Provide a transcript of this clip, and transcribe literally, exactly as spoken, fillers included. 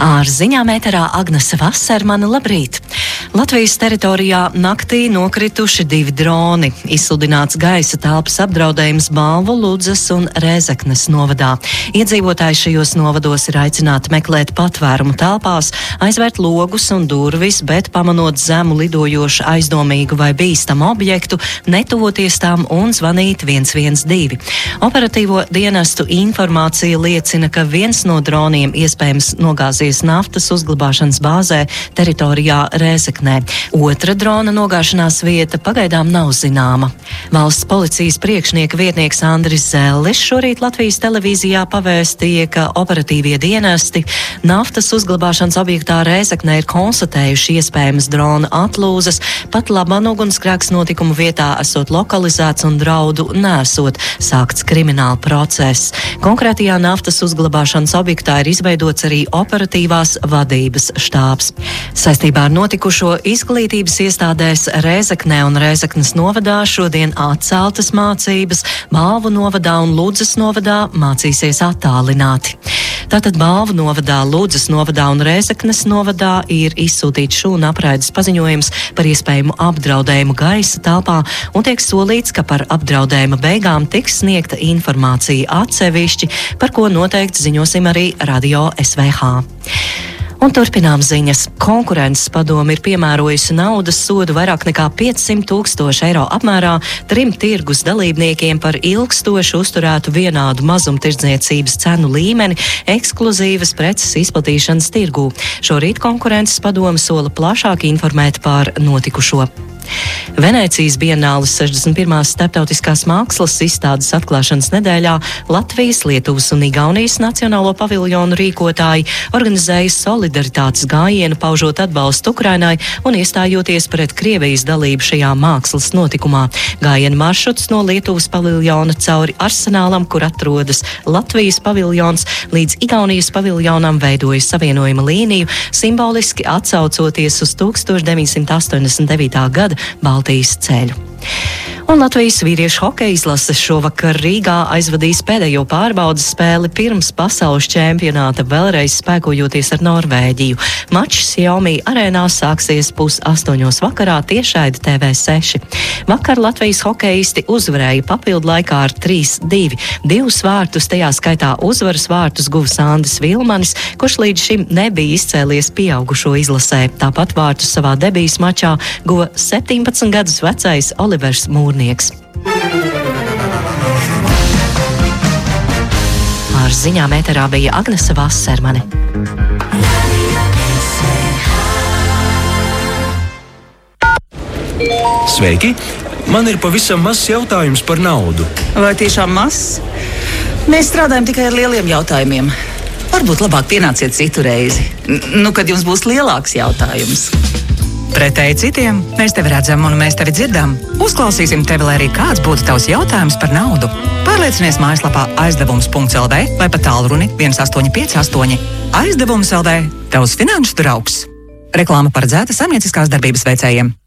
Ar ziņām ēterā Agnese Vasermane, labrīt! Latvijas teritorijā naktī nokrituši divi droni. Izsludināts gaisa telpas apdraudējums Balvu, Ludzas un Rēzeknes novadā. Iedzīvotāji šajos novados ir aicināti meklēt patvērumu telpās, aizvērt logus un durvis, bet pamanot zemu lidojošu aizdomīgu vai bīstamu objektu, netuvoties tām un zvanīt viens viens divi. Operatīvo dienestu informācija liecina, ka viens no droniem iespējams nogāzies naftas uzglabāšanas bāzē teritorijā Rēzeknē. Otra drona nogāšanās vieta pagaidām nav zināma. Valsts policijas priekšnieka vietnieks Andris Zellis šorīt Latvijas televīzijā pavēstīja, ka operatīvie dienesti naftas uzglabāšanas objektā Rēzeknē ir konstatējuši iespējamas drona atlūzas, pat labam ugunsgrēks notikumu vietā esot lokalizēts un draudu nesot sākts krimināla process. Konkrētajā naftas uzglabāšanas objektā ir izveidots arī operatīvās vadības štābs. Saistībā ar notikušo izglītības iestādēs Rēzeknē un Rēzeknes novadā šodien atceltas mācības, Balvu novadā un Ludzas novadā mācīsies attālināti. Tātad Balvu novadā, Ludzas novadā un Rēzeknes novadā ir izsūtīts šūna apraides paziņojums par iespējamu apdraudējumu gaisa telpā un tiek solīts, ka par apdraudējuma beigām tiks sniegta informācija atsevišķi, par ko noteikti ziņosim arī Radio S V H. Un turpinām ziņas. Konkurences padome ir piemērojusi naudas sodu vairāk nekā piecsimt tūkstoši eiro apmērā trim tirgus dalībniekiem par ilgstoši uzturētu vienādu mazumtirdzniecības cenu līmeni ekskluzīvas preces izplatīšanas tirgū. Šorīt konkurences padome sola plašāk informēt par notikušo. Venēcijas Bienāles sešdesmit pirmās starptautiskās mākslas izstādes atklāšanas nedēļā Latvijas, Lietuvas un Igaunijas nacionālo paviljonu rīkotāji organizēja solidaritātes gājienu, paužot atbalstu Ukrainai un iestājoties pret Krievijas dalību šajā mākslas notikumā. Gājiena maršruts no Lietuvas paviljona cauri arsenālam, kur atrodas Latvijas paviljons, līdz Igaunijas paviljonam veidoja savienojuma līniju, simboliski atsaucoties uz tūkstoš deviņsimt astoņdesmit devītā gada Baltijas ceļu. Un Latvijas vīriešu hokeja izlases šovakar Rīgā aizvadīs pēdējo pārbaudes spēli pirms pasaules čempionāta, vēlreiz spēkojoties ar Norvēģiju. Mačs Xiaomi arēnā sāksies pus astoņos vakarā tiešraide T V seši. Vakar Latvijas hokeisti uzvarēja papildu laikā ar trīs divi. Divus vārtus, tajā skaitā uzvaras vārtus, guva Sandis Vilmanis, kurš līdz šim nebija izcēlies pieaugušo izlasē. Tāpat vārtus savā debijas mačā guva septiņpadsmit gadus vecais Olivers Mūrnieks. Ar ziņām ēterā bija Agnese Vasermane. Sveiki! Man ir pavisam mazs jautājums par naudu. Vai tiešām mazs? Mēs strādājam tikai ar lieliem jautājumiem. Varbūt labāk pienāciet citu reizi. Nu, kad jums būs lielāks jautājums. Pretēji citiem, mēs tevi redzam un mēs tevi dzirdam. Uzklausīsim tevi, lai arī kāds būtu tavs jautājums par naudu. Pārliecinies mājaslapā aizdevums punkts L V vai pa tālruni viens astoņi pieci astoņi. Aizdevums L V, tavs finanšu draugs. Reklāma paredzēta saimnieciskās darbības veicējiem.